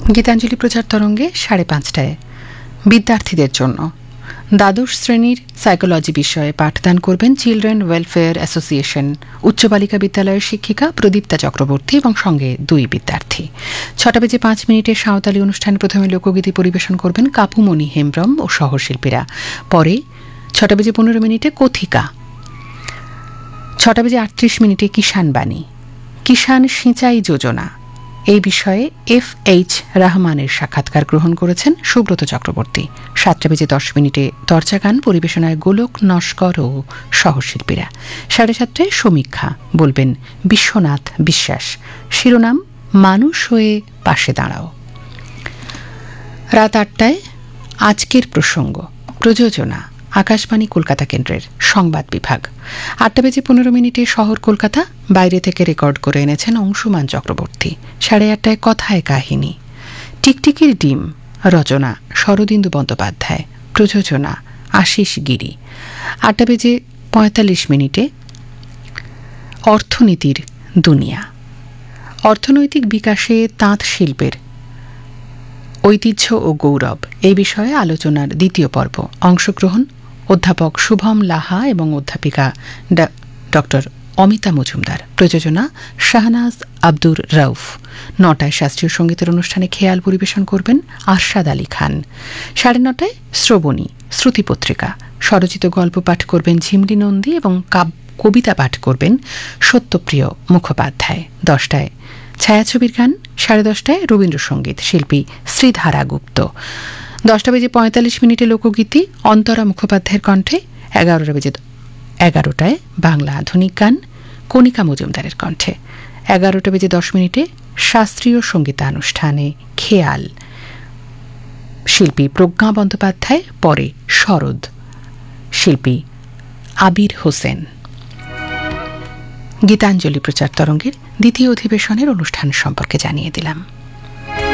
গীতাঞ্জলি প্রচার তরঙ্গে 5:30টায় বিদ্যার্থীদের জন্য দ্বাদশ শ্রেণীর সাইকোলজি বিষয়ে পাঠদান করবেন চিলড্রেন ওয়েলফেয়ার অ্যাসোসিয়েশন উচ্চ বালিকা বিদ্যালয়ের শিক্ষিকা প্রদীপ্তা চক্রবর্তী এবং সঙ্গে 2 বিদ্যার্থী। 6:05 সাঁওতালি অনুষ্ঠানে প্রথমে লোকগীতি পরিবেশন করবেন কাপুমণি হেমব্রম ও সহশিল্পীরা। পরে 6:15 কথিকা। 6:38 কিষাণ বাণী, কিষাণ সিঁচাই যোজনা এই বিষয়ে FH রহমানের সাক্ষাৎকার গ্রহণ করেছেন সুব্রত চক্রবর্তী। 7:10 দরজা গান পরিবেশনায় গোলক নস্কর ও সহশিল্পীরা। 7:30 সমীক্ষা বলবেন বিশ্বনাথ বিশ্বাস। শিরোনাম মানুষ হয়ে পাশে দাঁড়াও। রাত 8টায় আজকের প্রসঙ্গ, প্রযোজনা আকাশবাণী কলকাতা কেন্দ্রের সংবাদ বিভাগ। 8:15 শহর কলকাতা, বাইরে থেকে রেকর্ড করে এনেছেন অংশুমান চক্রবর্তী। 8:30 কথায় কাহিনী, টিকটিকির ডিম, রচনা শরদিন্দু বন্দ্যোপাধ্যায়, প্রযোজনা আশিস গিরি। 8:45 অর্থনীতির দুনিয়া, অর্থনৈতিক বিকাশে তাঁত শিল্পের ঐতিহ্য ও গৌরব এই বিষয়ে আলোচনার দ্বিতীয় পর্ব। অংশগ্রহণ অধ্যাপক শুভম লাহা এবং অধ্যাপিকা ডক্টর অমিতা মজুমদার। প্রযোজনা শাহনাজ আব্দুর রউফ। 9টায় শাস্ত্রীয় সঙ্গীতের অনুষ্ঠানে খেয়াল পরিবেশন করবেন আরশাদ আলী খান। 9:30 শ্রবণী শ্রুতিপত্রিকা, স্বরচিত গল্প পাঠ করবেন ঝিমলি নন্দী এবং কবিতা পাঠ করবেন সত্যপ্রিয় মুখোপাধ্যায়। 10টায় ছায়াছবির গান, 10:30 রবীন্দ্রসঙ্গীত, শিল্পী শ্রীধারা গুপ্ত। 10:45 লোকগীতি অন্তরা মুখোপাধ্যায়ের কণ্ঠে। 11টায় বাংলা আধুনিক গান কণিকা মজুমদারের কণ্ঠে। 11:10 শাস্ত্রীয় সঙ্গীতানুষ্ঠানে খেয়াল, শিল্পী প্রজ্ঞা বন্দ্যোপাধ্যায়। পরে শরদ, শিল্পী আবির হোসেন। গীতাঞ্জলি প্রচার তরঙ্গের দ্বিতীয় অধিবেশনের অনুষ্ঠান সম্পর্কে জানিয়ে দিলাম।